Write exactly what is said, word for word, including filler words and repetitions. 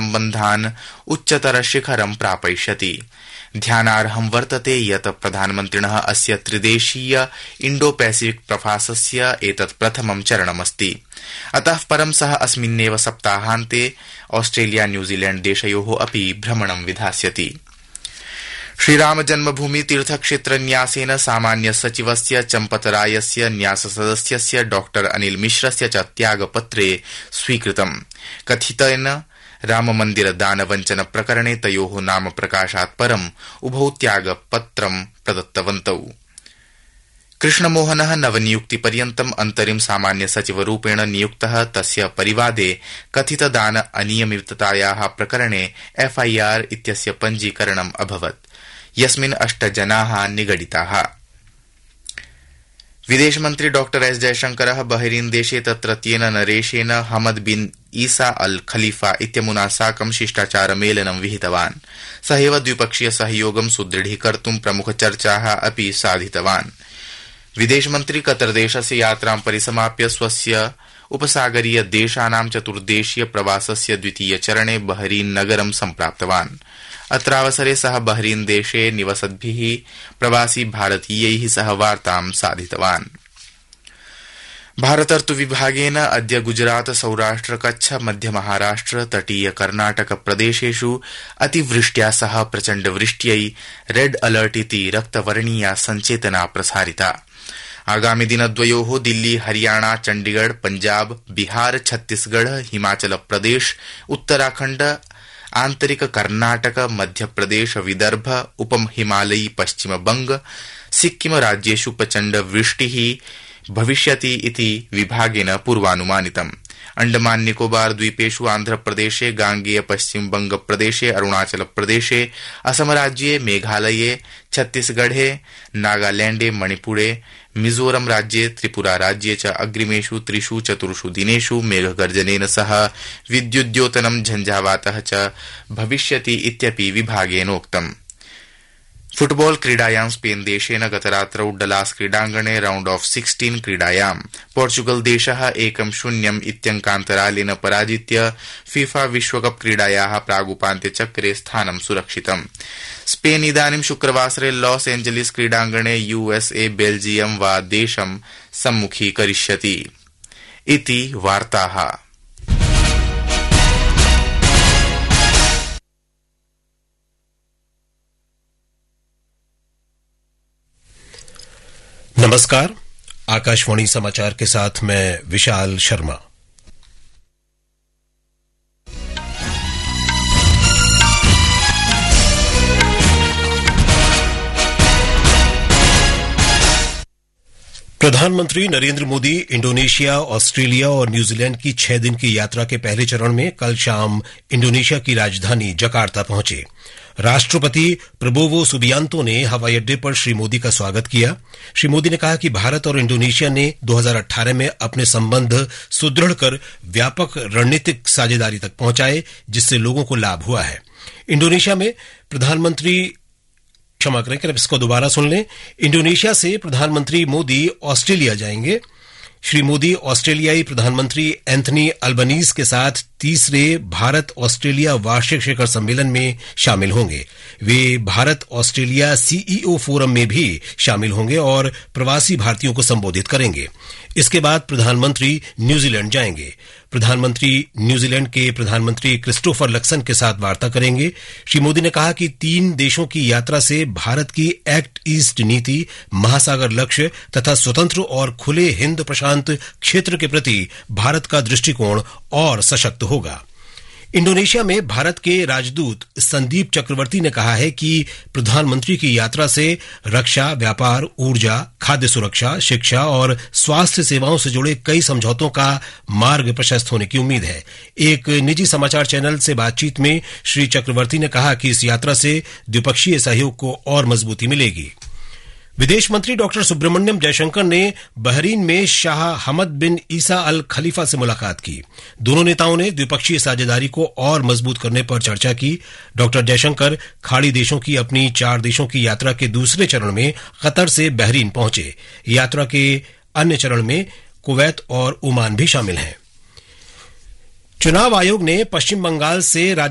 सम्बन्धान् उच्चतरशिखरं प्रापयिष्यति। ध्यानार्हं वर्तते यत् प्रधानमन्त्रिणः अस्य त्रिदेशीय इण्डो पैसिफिक प्रवासस्य एतत् प्रथमं चरणमस्ति। अतः परं सः अस्मिन्नेव सप्ताहान्ते ऑस्ट्रेलिया न्यूजीलैण्ड देशयोः अपि भ्रमणं विधास्यति। श्रीराम जन्मभूमि तीर्थक्षेत्र न्यासेन सामान्य सचिवस्य चम्पतरायस्य न्याससदस्यस्य डॉक्टर अनिल मिश्रस्य च त्यागपत्रे स्वीकृतम्। कथितेन राममन्दिर दानवञ्चन प्रकरणे तयोः नाम प्रकाशात् परम् उभौ त्यागपत्रं प्रदत्तवन्तौ। कृष्णमोहनः नवनियुक्तिपर्यन्तम् अन्तरिम सामान्य सचिवरूपेण नियुक्तः। तस्य परिवादे कथित दान अनियमिततायाः प्रकरणे एफआईआर इत्यस्य पञ्जीकरणम् अभवत्, यस्मिन् अष्ट जनाः निगडिताः। विदेशमन्त्री डॉक्टर एस जयशंकरः बहरीन देशे तत्रत्येन नरेशेन हमद बिन ईसा अल खलीफा इत्यमुना साकं शिष्टाचारमेलनं विहितवान्। सहैव द्विपक्षीय सहयोगं सुदृढीकर्तुं प्रमुखचर्चाः अपि साधितवान्। विदेशमन्त्री कतरदेशस्य यात्रां परिसमाप्य स्वस्य उपसागरीय देशानां चतुर्देशीय प्रवासस्य द्वितीय चरणे बहरीन नगरं सम्प्राप्तवान्। अत्रावसरे सः बहरीन देशे निवसद्भिः प्रवासी भारतीयैः सह वार्तां साधितवान्। भारतर्तु विभागेन अद्य गुजरात, सौराष्ट्र, कच्छ, मध्य महाराष्ट्र, तटीय कर्नाटक प्रदेशेषु अतिवृष्ट्या सह प्रचण्डवृष्ट्यै रेड अलर्ट इति रक्तवर्णीया सञ्चेतना प्रसारिता। आगामि दिनद्वयोः दिल्ली, हरियाणा, चण्डीगढ़, पंजाब, बिहार, छत्तीसगढ़, हिमाचल प्रदेश, उत्तराखण्ड, आन्तरिक कर्नाटक, मध्यप्रदेश, विदर्भ, उपम हिमालयी पश्चिमबंग, सिक्किम राज्येषु प्रचण्ड वृष्टिः भविष्यति इति विभागेन पूर्वानुमानितम्। अंडमान निकोबार द्वीपेषु आन्ध्रप्रदेशे, गांगेय पश्चिमबंग प्रदेशे, अरुणाचल प्रदेशे, असम राज्ये, मेघालये, छत्तीसगढ़े, नागालैंडे, मणिपुरे, मिजोरम राज्ये, त्रिपुरा राज्ये च अग्रिमेषु त्रिषु चतुर्षु दिनेषु मेघगर्जनेन सह विद्युद्योतनं झंझावातः च भविष्यति इत्यपि विभागेनोक्तम्। फुटबॉल क्रीडायां स्पेन देशेन गतरात्रौ डलास क्रीडाङ्गणे राउण्ड ऑफ सिक्सटीन क्रीडायां पोर्चुगल देशः एकं शून्यम् इत्यङ्कान्तरालेन पराजित्य फीफा विश्वकप क्रीडायाः प्रागुपान्त्यचक्रे स्थानं सुरक्षितम्। स्पेन इदानीं शुक्रवासरे लॉस एंजलिस क्रीडाङ्गणे यूएसए बेल्जियम वा देशं सम्मुखीकरिष्यति। इति वार्ताः। नमस्कार, आकाशवाणी समाचार के साथ मैं विशाल शर्मा। प्रधानमंत्री नरेंद्र मोदी इंडोनेशिया, ऑस्ट्रेलिया और न्यूजीलैंड की छह दिन की यात्रा के पहले चरण में कल शाम इंडोनेशिया की राजधानी जकार्ता पहुंचे। राष्ट्रपति प्रबोवो सुबियांतो ने हवाई अड्डे पर श्री मोदी का स्वागत किया। श्री मोदी ने कहा कि भारत और इंडोनेशिया ने दो हज़ार अठारह में अपने संबंध सुदृढ़ कर व्यापक रणनीतिक साझेदारी तक पहुंचाए, जिससे लोगों को लाभ हुआ है। इंडोनेशिया में प्रधानमंत्री क्षमा करें कि इसको दोबारा सुन लें। इंडोनेशिया से प्रधानमंत्री मोदी ऑस्ट्रेलिया जाएंगे। श्री मोदी ऑस्ट्रेलियाई प्रधानमंत्री एंथनी अल्बनीज के साथ तीसरे भारत ऑस्ट्रेलिया वार्षिक शिखर सम्मेलन में शामिल होंगे। वे भारत ऑस्ट्रेलिया सीईओ फोरम में भी शामिल होंगे और प्रवासी भारतीयों को संबोधित करेंगे। इसके बाद प्रधानमंत्री न्यूजीलैंड जाएंगे। प्रधानमंत्री न्यूजीलैंड के प्रधानमंत्री क्रिस्टोफर लक्सन के साथ वार्ता करेंगे। श्री मोदी ने कहा कि तीन देशों की यात्रा से भारत की एक्ट ईस्ट नीति, महासागर लक्ष्य तथा स्वतंत्र और खुले हिंद प्रशांत क्षेत्र के प्रति भारत का दृष्टिकोण और सशक्त होगा। इंडोनेशिया में भारत के राजदूत संदीप चक्रवर्ती ने कहा है कि प्रधानमंत्री की यात्रा से रक्षा, व्यापार, ऊर्जा, खाद्य सुरक्षा, शिक्षा और स्वास्थ्य सेवाओं से जुड़े कई समझौतों का मार्ग प्रशस्त होने की उम्मीद है। एक निजी समाचार चैनल से बातचीत में श्री चक्रवर्ती ने कहा कि इस यात्रा से द्विपक्षीय सहयोग को और मजबूती मिलेगी। विदेश मंत्री डॉक्टर सुब्रमण्यम जयशंकर ने बहरीन में शाह हमद बिन ईसा अल खलीफा से मुलाकात की। दोनों नेताओं ने द्विपक्षीय साझेदारी को और मजबूत करने पर चर्चा की। डॉक्टर जयशंकर खाड़ी देशों की अपनी चार देशों की यात्रा के दूसरे चरण में कतर से बहरीन पहुंचे। यात्रा के अन्य चरण में कुवैत और ओमान भी शामिल हैं। चुनाव आयोग ने पश्चिम बंगाल से